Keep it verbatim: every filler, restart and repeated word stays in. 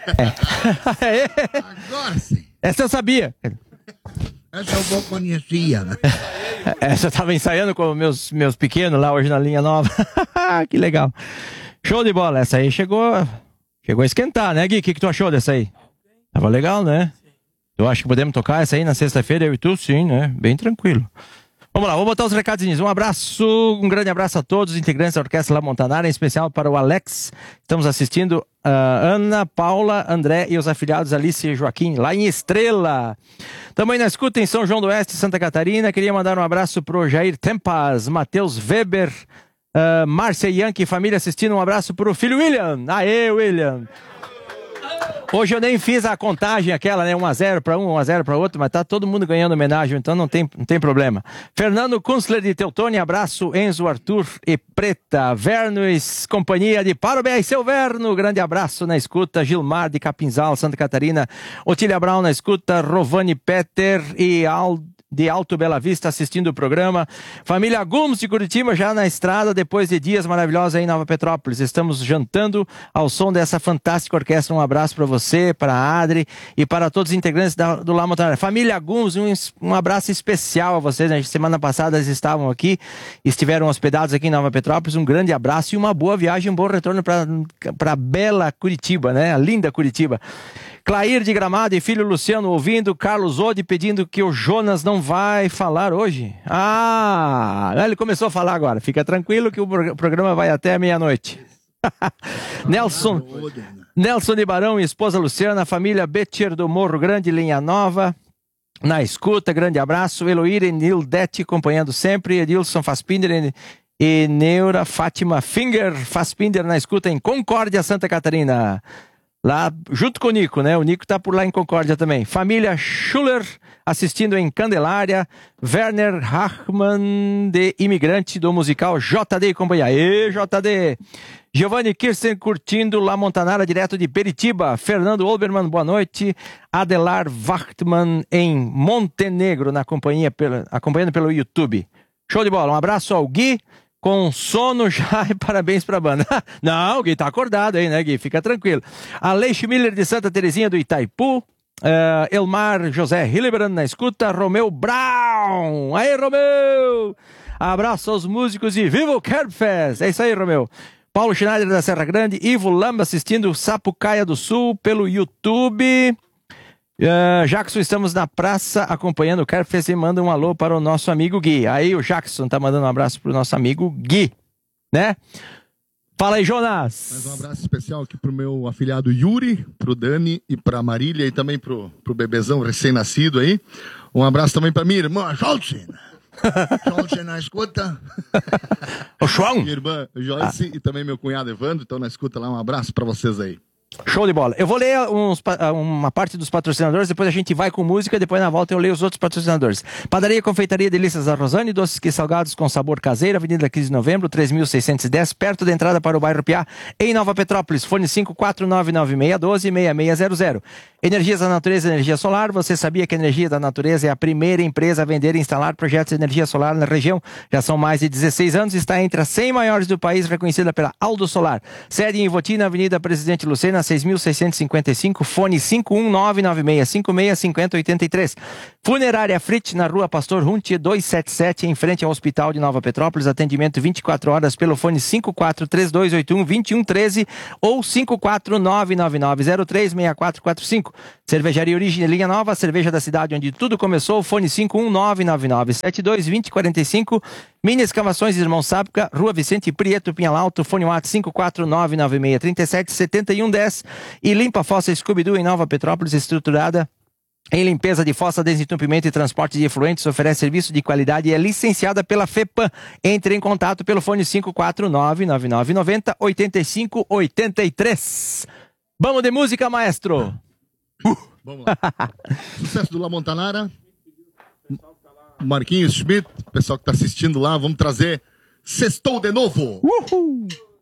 É. Agora sim. Essa eu sabia. Essa eu vou conhecia, né? Essa eu tava ensaiando com meus, meus pequenos lá hoje na linha nova. Que legal. Show de bola. Essa aí chegou, chegou a esquentar, né, Gui? O que, que tu achou dessa aí? Tava legal, né? Eu acho que podemos tocar essa aí na sexta-feira, eu e tu, sim, né? Bem tranquilo. Vamos lá, vou botar os recadinhos. Um abraço, um grande abraço a todos os integrantes da Orquestra La Montanara, em especial para o Alex. Estamos assistindo a Ana, Paula, André e os afiliados Alice e Joaquim, lá em Estrela. Também na escuta em São João do Oeste, Santa Catarina. Queria mandar um abraço pro Jair Tempas, Matheus Weber, uh, Márcia Yankee, família assistindo. Um abraço pro filho William. Aê, William! Hoje eu nem fiz a contagem aquela, né? um a zero para um, um a zero para outro, mas tá todo mundo ganhando homenagem, então não tem, não tem problema. Fernando Kunstler de Teutônia, abraço. Enzo, Arthur e Preta. Vernos, companhia de Parabéns, seu Verno, grande abraço na escuta. Gilmar de Capinzal, Santa Catarina. Otília Brown na escuta. Rovani Peter e Aldo de Alto Bela Vista assistindo o programa. Família Gomes de Curitiba já na estrada depois de dias maravilhosos aí em Nova Petrópolis. Estamos jantando ao som dessa fantástica orquestra. Um abraço para você, para a Adri e para todos os integrantes da, do La Montanara. Família Gomes, um, um abraço especial a vocês. Né? Semana passada eles estavam aqui, estiveram hospedados aqui em Nova Petrópolis. Um grande abraço e uma boa viagem, um bom retorno para bela Curitiba, né? A linda Curitiba. Clair de Gramado e filho Luciano ouvindo, Carlos Ode pedindo que o Jonas não vai falar hoje. Ah, ele começou a falar agora. Fica tranquilo que o programa vai até a meia-noite. Nelson, Nelson de Barão e esposa Luciana, família Betcher do Morro Grande, Linha Nova, na escuta, grande abraço. Eloíra e Nildete acompanhando sempre, Edilson Fassbinder e, e Neura Fátima Finger Fassbinder na escuta em Concórdia, Santa Catarina. Lá, junto com o Nico, né? O Nico tá por lá em Concórdia também. Família Schuller, assistindo em Candelária. Werner Hachmann, de imigrante do musical J D e companhia. Aê, J D! Giovanni Kirsten, curtindo La Montanara, direto de Peritiba. Fernando Olbermann, boa noite. Adelar Wachtmann, em Montenegro, na companhia, pela, acompanhando pelo YouTube. Show de bola. Um abraço ao Gui. Com sono já e parabéns pra banda. Não, o Gui tá acordado aí, né, Gui? Fica tranquilo. Aleixo Miller de Santa Terezinha do Itaipu. Uh, Elmar José Hillebrand na escuta. Romeu Brown. Aí, Romeu! Abraço aos músicos e viva o Kerbfest! É isso aí, Romeu. Paulo Schneider da Serra Grande. Ivo Lamba assistindo Sapucaia do Sul pelo YouTube. Uh, Jackson, estamos na praça acompanhando o Kerbfest e manda um alô para o nosso amigo Gui. Aí o Jackson tá mandando um abraço pro nosso amigo Gui, né? Fala aí, Jonas! Mais um abraço especial aqui pro meu afilhado Yuri, pro Dani e pra Marília e também pro, pro bebezão recém-nascido aí. Um abraço também pra minha irmã, Jolcin. Jolcin na escuta. O João! Minha irmã Joyce ah. e também meu cunhado Evandro, então na escuta lá. Um abraço pra vocês aí. Show de bola. Eu vou ler uns, uma parte dos patrocinadores, depois a gente vai com música, depois na volta eu leio os outros patrocinadores. Padaria e Confeitaria Delícias da Rosane, doces que salgados com sabor caseiro, Avenida quinze de Novembro, três mil seiscentos e dez, perto da entrada para o bairro Piá, em Nova Petrópolis. Fone cinco quatro nove nove seis um dois seis seis zero zero. Energias da Natureza, energia solar. Você sabia que a Energia da Natureza é a primeira empresa a vender e instalar projetos de energia solar na região? Já são mais de dezesseis anos, está entre as cem maiores do país, reconhecida pela Aldo Solar. Sede em Votina, Avenida Presidente Lucena, seis mil seiscentos e cinquenta e cinco, fone cinco um nove nove seis cinco seis cinco zero oito três. Funerária Fritz, na rua Pastor Runte, duzentos e setenta e sete, em frente ao Hospital de Nova Petrópolis. Atendimento vinte e quatro horas pelo fone cinco quatro três dois oito um dois um um três ou cinco quatro nove nove nove zero três seis quatro quatro cinco. Cervejaria Origem Linha Nova, cerveja da cidade onde tudo começou. Fone cinco um nove nove nove sete dois dois zero quatro cinco. Mini Escavações Irmão Sápica, Rua Vicente Prieto, Pinhalalto, fone WhatsApp cinco quatro nove nove seis três sete sete um um zero. E Limpa Fossa Scooby-Doo em Nova Petrópolis, estruturada em limpeza de fossa, desentupimento e transporte de efluentes, oferece serviço de qualidade e é licenciada pela FEPAM. Entre em contato pelo fone cinco quatro nove nove nove nove zero oito cinco oito três. Vamos de música, maestro! Uh. Vamos lá. Sucesso do La Montanara. Marquinhos Schmidt, pessoal que está assistindo lá, vamos trazer Sextou de Novo. Uhul.